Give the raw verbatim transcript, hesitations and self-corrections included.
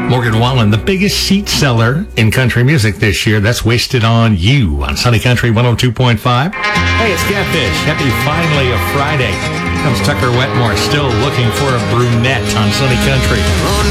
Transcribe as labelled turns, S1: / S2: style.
S1: Morgan Wallen, the biggest sheet seller in country music this year. That's Wasted on You on Sunny Country one oh two point five. Hey, it's Catfish. Happy finally a Friday. Here comes Tucker Wetmore, still looking for a brunette on Sunny Country.